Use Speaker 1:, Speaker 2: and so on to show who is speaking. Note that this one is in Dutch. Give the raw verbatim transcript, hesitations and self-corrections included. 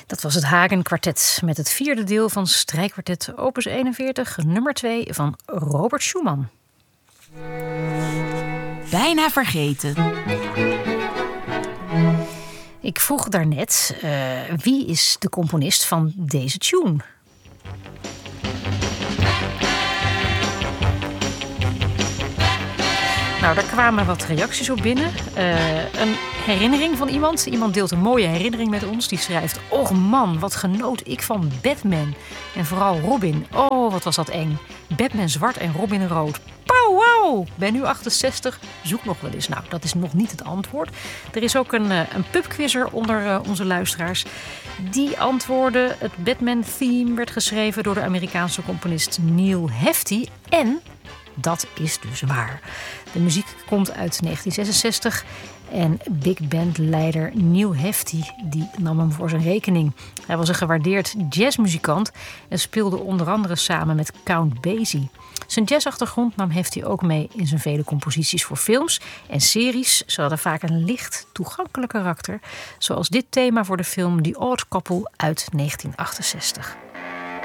Speaker 1: Dat was het Hagen Kwartet met het vierde deel van Strijkkwartet opus eenenveertig, nummer twee van Robert Schumann.
Speaker 2: Bijna vergeten.
Speaker 1: Ik vroeg daarnet, uh, wie is de componist van deze tune? Nou, daar kwamen wat reacties op binnen. Uh, een herinnering van iemand. Iemand deelt een mooie herinnering met ons. Die schrijft: och man, wat genoot ik van Batman. En vooral Robin. Oh, wat was dat eng. Batman zwart en Robin rood. Pauw, wauw. Ben nu achtenzestig. Zoek nog wel eens. Nou, dat is nog niet het antwoord. Er is ook een, een pubquizzer onder uh, onze luisteraars. Die antwoordde: het Batman-theme werd geschreven door de Amerikaanse componist Neil Hefti. En dat is dus waar. De muziek komt uit negentien zesenzestig en big band leider Neil Hefti die nam hem voor zijn rekening. Hij was een gewaardeerd jazzmuzikant en speelde onder andere samen met Count Basie. Zijn jazzachtergrond nam Hefti ook mee in zijn vele composities voor films en series. Ze hadden vaak een licht toegankelijk karakter, zoals dit thema voor de film The Odd Couple uit negentien achtenzestig.